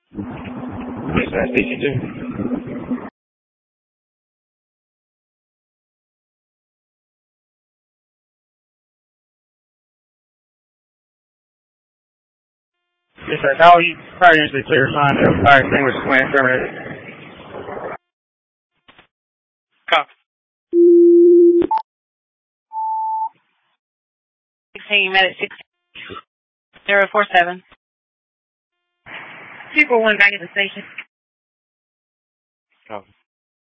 Yes, I think you do. Yes, sir. How you prior to clear sign of fire extinguisher plan terminated? Copy. 16 minutes, 6047. People one back at the station. Copy.